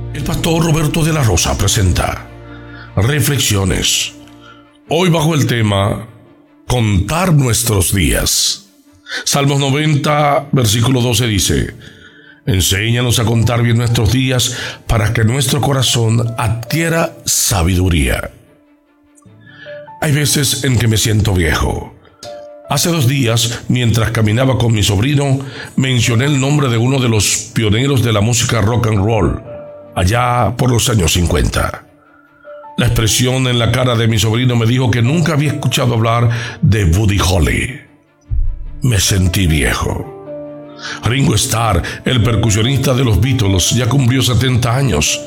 El pastor Roberto de la Rosa presenta Reflexiones. Hoy bajo el tema Contar nuestros días. Salmos 90, versículo 12 dice: enséñanos a contar bien nuestros días para que nuestro corazón adquiera sabiduría. Hay veces en que me siento viejo. Hace 2 días, mientras caminaba con mi sobrino, mencioné el nombre de uno de los pioneros de la música rock and roll, allá por los años 50. La expresión en la cara de mi sobrino me dijo que nunca había escuchado hablar de Buddy Holly. Me sentí viejo. Ringo Starr, el percusionista de los Beatles, ya cumplió 70 años.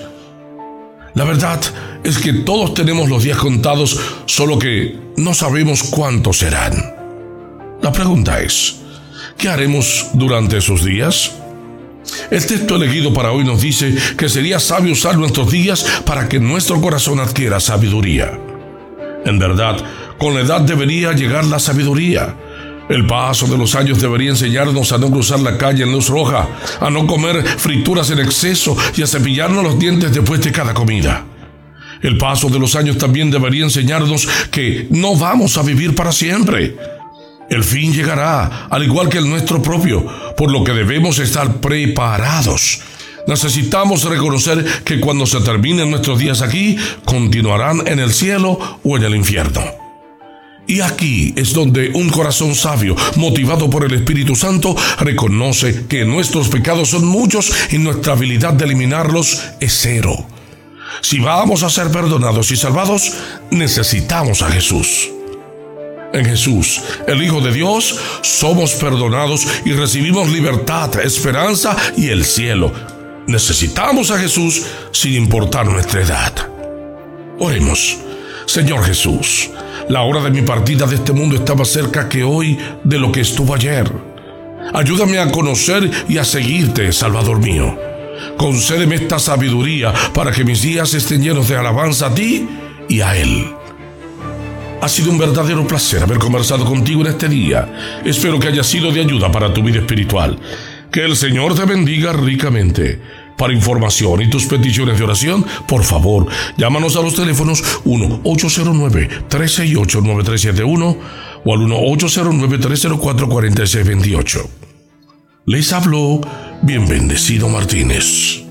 La verdad es que todos tenemos los días contados, solo que no sabemos cuántos serán. La pregunta es, ¿qué haremos durante esos días? El texto elegido para hoy nos dice que sería sabio usar nuestros días para que nuestro corazón adquiera sabiduría. En verdad, con la edad debería llegar la sabiduría. El paso de los años debería enseñarnos a no cruzar la calle en luz roja, a no comer frituras en exceso y a cepillarnos los dientes después de cada comida. El paso de los años también debería enseñarnos que no vamos a vivir para siempre. El fin llegará, al igual que el nuestro propio, por lo que debemos estar preparados. Necesitamos reconocer que cuando se terminen nuestros días aquí, continuarán en el cielo o en el infierno. Y aquí es donde un corazón sabio, motivado por el Espíritu Santo, reconoce que nuestros pecados son muchos y nuestra habilidad de eliminarlos es 0. Si vamos a ser perdonados y salvados, necesitamos a Jesús. En Jesús, el Hijo de Dios, somos perdonados y recibimos libertad, esperanza y el cielo. Necesitamos a Jesús sin importar nuestra edad. Oremos. Señor Jesús, la hora de mi partida de este mundo está más cerca que hoy de lo que estuvo ayer. Ayúdame a conocer y a seguirte, Salvador mío. Concédeme esta sabiduría para que mis días estén llenos de alabanza a ti y a Él. Ha sido un verdadero placer haber conversado contigo en este día. Espero que haya sido de ayuda para tu vida espiritual. Que el Señor te bendiga ricamente. Para información y tus peticiones de oración, por favor, llámanos a los teléfonos 1-809-368-9371 o al 1-809-304-4628. Les habló Bien Bendecido Martínez.